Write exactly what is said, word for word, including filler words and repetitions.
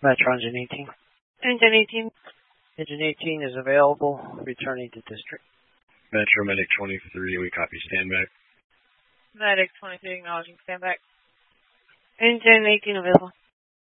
Metro Engine eighteen. Engine eighteen. Engine eighteen is available, returning to district. Metro Medic twenty-three, we copy, stand back. Medic twenty-three, acknowledging stand back. Engine eighteen available.